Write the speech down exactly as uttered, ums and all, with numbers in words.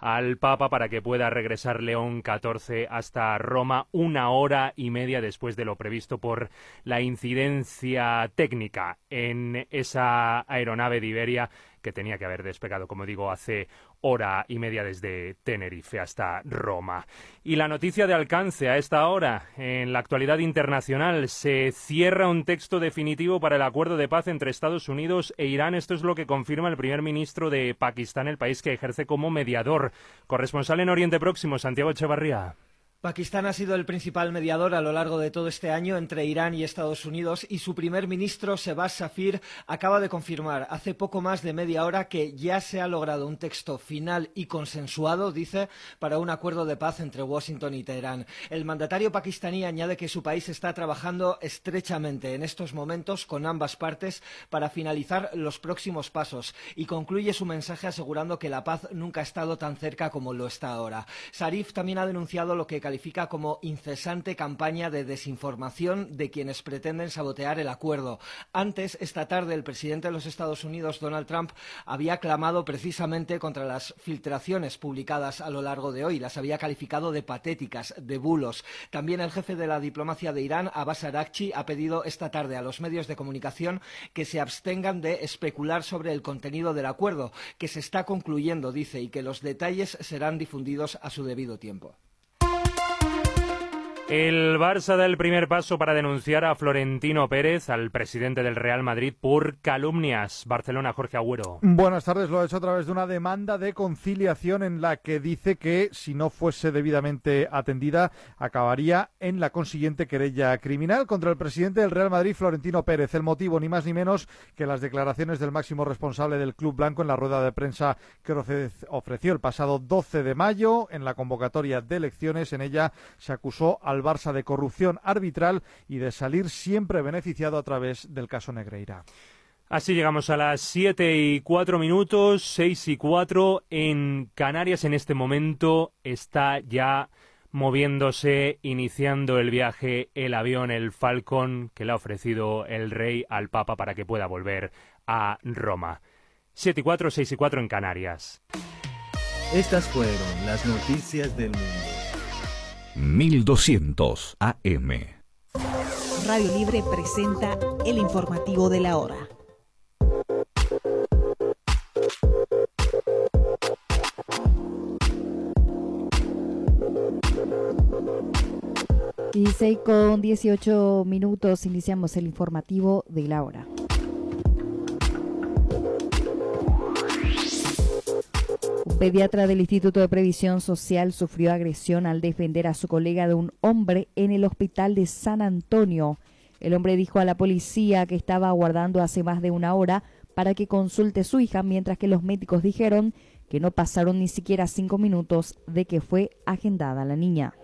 al Papa para que pueda regresar León catorce hasta Roma una hora y media después de lo previsto por la incidencia técnica en esa aeronave de Iberia que tenía que haber despegado, como digo, hace hora y media desde Tenerife hasta Roma. Y la noticia de alcance a esta hora, en la actualidad internacional, se cierra un texto definitivo para el acuerdo de paz entre Estados Unidos e Irán. Esto es lo que confirma el primer ministro de Pakistán, el país que ejerce como mediador. Corresponsal en Oriente Próximo, Santiago Echevarría. Pakistán ha sido el principal mediador a lo largo de todo este año entre Irán y Estados Unidos y su primer ministro, Shehbaz Shafir, acaba de confirmar hace poco más de media hora que ya se ha logrado un texto final y consensuado, dice, para un acuerdo de paz entre Washington y Teherán. El mandatario pakistaní añade que su país está trabajando estrechamente en estos momentos con ambas partes para finalizar los próximos pasos y concluye su mensaje asegurando que la paz nunca ha estado tan cerca como lo está ahora. Sharif también ha denunciado lo que califica como incesante campaña de desinformación de quienes pretenden sabotear el acuerdo. Antes, esta tarde, el presidente de los Estados Unidos, Donald Trump, había clamado precisamente contra las filtraciones publicadas a lo largo de hoy. Las había calificado de patéticas, de bulos. También el jefe de la diplomacia de Irán, Abbas Araghchi, ha pedido esta tarde a los medios de comunicación que se abstengan de especular sobre el contenido del acuerdo, que se está concluyendo, dice, y que los detalles serán difundidos a su debido tiempo. El Barça da el primer paso para denunciar a Florentino Pérez, al presidente del Real Madrid, por calumnias. Barcelona, Jorge Agüero. Buenas tardes, lo ha hecho a través de una demanda de conciliación en la que dice que, si no fuese debidamente atendida, acabaría en la consiguiente querella criminal contra el presidente del Real Madrid, Florentino Pérez. El motivo, ni más ni menos que las declaraciones del máximo responsable del club blanco en la rueda de prensa que ofreció el pasado doce de mayo en la convocatoria de elecciones. En ella se acusó al Barça de corrupción arbitral y de salir siempre beneficiado a través del caso Negreira. Así llegamos a las siete y cuatro minutos, seis y cuatro en Canarias. En este momento está ya moviéndose, iniciando el viaje, el avión, el Falcon, que le ha ofrecido el rey al Papa para que pueda volver a Roma. siete y cuatro, seis y cuatro en Canarias. Estas fueron las noticias del mundo. mil doscientos A M. Radio Libre presenta el informativo de la hora. Y seis con dieciocho minutos iniciamos el informativo de la hora. Un pediatra del Instituto de Previsión Social sufrió agresión al defender a su colega de un hombre en el hospital de San Antonio. El hombre dijo a la policía que estaba aguardando hace más de una hora para que consulte a su hija, mientras que los médicos dijeron que no pasaron ni siquiera cinco minutos de que fue agendada la niña.